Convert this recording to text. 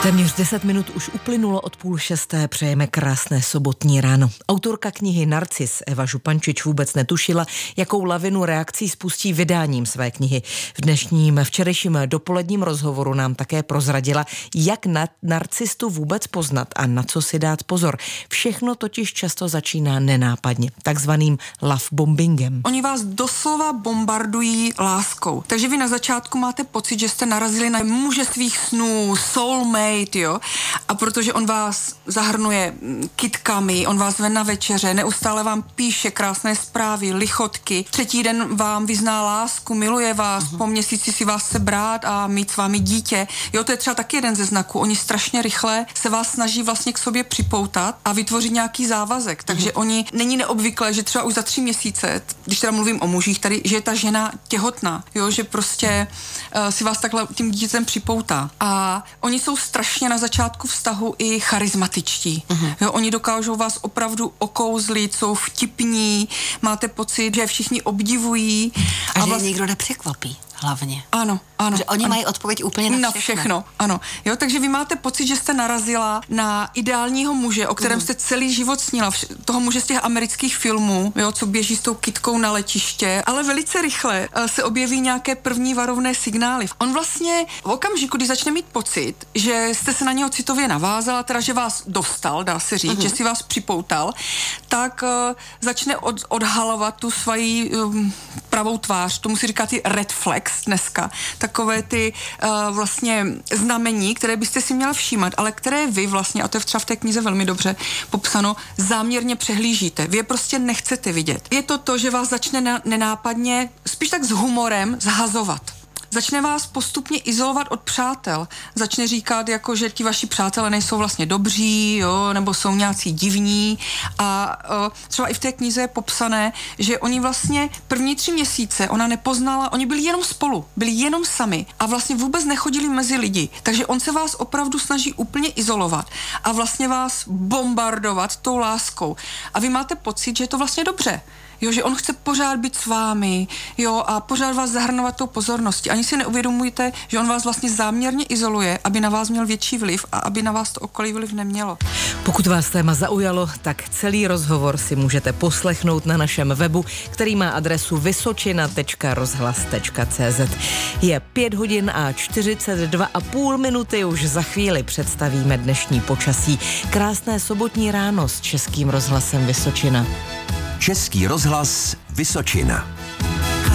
Téměř 10 minut už uplynulo od 5:30, přejeme krásné sobotní ráno. Autorka knihy Narcis Eva Župančič vůbec netušila, jakou lavinu reakcí spustí vydáním své knihy. V včerejším dopoledním rozhovoru nám také prozradila, jak narcistu vůbec poznat a na co si dát pozor. Všechno totiž často začíná nenápadně, takzvaným love bombingem. Oni vás doslova bombardují láskou. Takže vy na začátku máte pocit, že jste narazili na muže svých snů, soulmate, jo. A protože on vás zahrnuje kytkami, on vás ve na večeře, neustále vám píše krásné zprávy, lichotky. Třetí den vám vyzná lásku, miluje vás, po měsíci si vás chce brát a mít s vámi dítě. Jo, to je třeba taky jeden ze znaků. Oni strašně rychle se vás snaží vlastně k sobě připoutat a vytvořit nějaký závazek. Takže oni, není neobvyklé, že třeba už za 3 měsíce, když teda mluvím o mužích tady, že je ta žena těhotná, jo, že prostě si vás takhle tím dítětem připoutá. A oni jsou strašně na začátku vztahu i charismatičtí. Jo, oni dokážou vás opravdu okouzlit, jsou vtipní, máte pocit, že všichni obdivují. A že nikdo nepřekvapí. Hlavně. Ano. Že oni mají odpověď úplně na všechno. Ano. Jo, takže vy máte pocit, že jste narazila na ideálního muže, o kterém jste celý život snila. Toho muže z těch amerických filmů, jo, co běží s tou kytkou na letiště, ale velice rychle se objeví nějaké první varovné signály. On vlastně v okamžiku, kdy začne mít pocit, že jste se na něho citově navázala, teda že vás dostal, dá se říct, že si vás připoutal, tak začne odhalovat tu svoji pravou tvář. Tomu si říká ty red flags dneska. Takové ty vlastně znamení, které byste si měla všímat, ale které vy vlastně, a to je třeba v té knize velmi dobře popsáno, záměrně přehlížíte. Vy je prostě nechcete vidět. Je to, že vás začne nenápadně, spíš tak s humorem, zhazovat. Začne vás postupně izolovat od přátel. Začne říkat, jako, že ti vaši přátelé nejsou vlastně dobří, jo, nebo jsou nějací divní. A třeba i v té knize je popsané, že oni vlastně první 3 měsíce ona nepoznala, oni byli jenom spolu, byli jenom sami a vlastně vůbec nechodili mezi lidi. Takže on se vás opravdu snaží úplně izolovat a vlastně vás bombardovat tou láskou. A vy máte pocit, že je to vlastně dobře. Jo, že on chce pořád být s vámi, jo, a pořád vás zahrnovat tou pozorností. Ani si neuvědomujete, že on vás vlastně záměrně izoluje, aby na vás měl větší vliv a aby na vás to okolí vliv nemělo. Pokud vás téma zaujalo, tak celý rozhovor si můžete poslechnout na našem webu, který má adresu vysočina.rozhlas.cz. Je 5:42,5, už za chvíli představíme dnešní počasí. Krásné sobotní ráno s Českým rozhlasem Vysočina. Český rozhlas Vysočina.